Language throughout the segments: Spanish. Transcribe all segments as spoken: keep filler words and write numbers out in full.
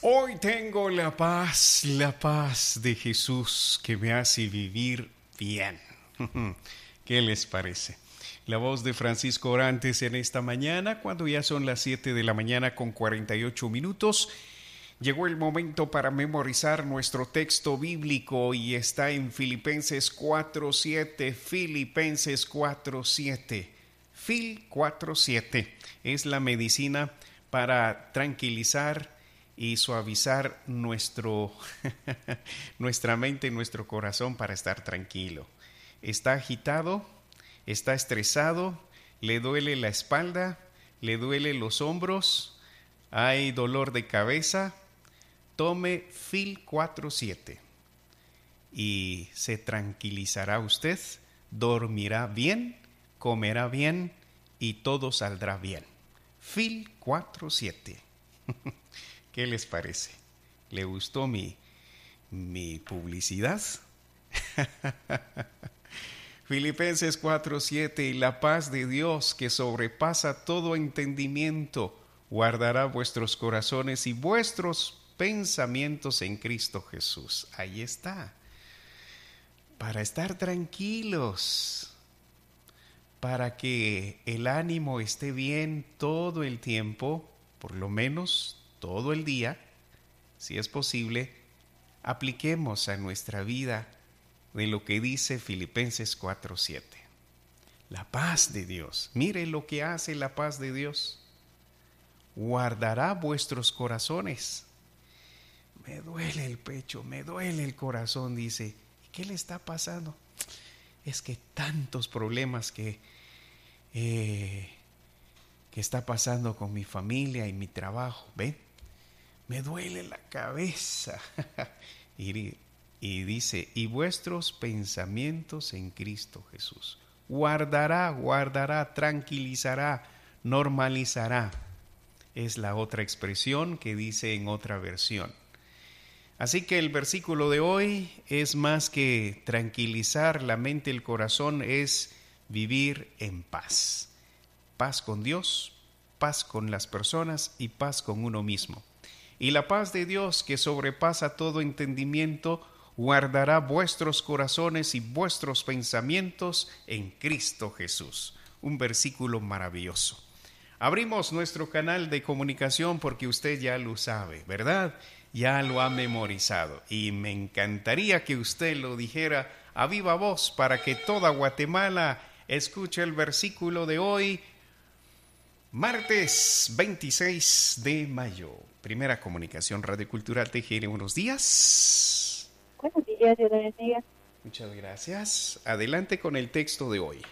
Hoy tengo la paz, la paz de Jesús que me hace vivir bien. ¿Qué les parece? La voz de Francisco Orantes en esta mañana, cuando ya son las siete de la mañana con cuarenta y ocho minutos. Llegó el momento para memorizar nuestro texto bíblico y está en Filipenses cuatro siete. Filipenses cuatro siete. Fil cuatro siete es la medicina para tranquilizar y suavizar nuestro, nuestra mente y nuestro corazón para estar tranquilo. Está agitado, está estresado, le duele la espalda, le duele los hombros, hay dolor de cabeza. Tome Fil cuatro siete y se tranquilizará usted, dormirá bien, comerá bien y todo saldrá bien. Fil cuatro siete. ¿Qué les parece? ¿Le gustó mi, mi publicidad? Filipenses cuatro siete. Y la paz de Dios, que sobrepasa todo entendimiento, guardará vuestros corazones y vuestros pensamientos en Cristo Jesús. Ahí está. Para estar tranquilos, para que el ánimo esté bien todo el tiempo, por lo menos todo el día, si es posible, apliquemos a nuestra vida de lo que dice Filipenses cuatro siete. La paz de Dios. Mire lo que hace la paz de Dios. Guardará vuestros corazones. Me duele el pecho, me duele el corazón, dice. ¿Qué le está pasando? Es que tantos problemas que, eh, que está pasando con mi familia y mi trabajo. ¿Ven? Me duele la cabeza. y, y dice, y vuestros pensamientos en Cristo Jesús. Guardará, guardará, tranquilizará, normalizará. Es la otra expresión que dice en otra versión. Así que el versículo de hoy es más que tranquilizar la mente y el corazón, es vivir en paz. Paz con Dios, paz con las personas y paz con uno mismo. Y la paz de Dios, que sobrepasa todo entendimiento, guardará vuestros corazones y vuestros pensamientos en Cristo Jesús. Un versículo maravilloso. Abrimos nuestro canal de comunicación porque usted ya lo sabe, ¿verdad? Ya lo ha memorizado. Y me encantaría que usted lo dijera a viva voz para que toda Guatemala escuche el versículo de hoy, martes veintiséis de mayo. Primera comunicación Radio Cultural T G N. Buenos días. Buenos días, Dios le bendiga. Muchas gracias. Adelante con el texto de hoy.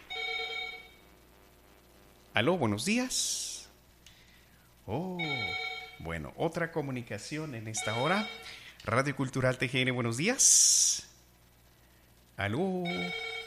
Aló, buenos días. Oh, bueno, otra comunicación en esta hora. Radio Cultural T G N, buenos días. Aló.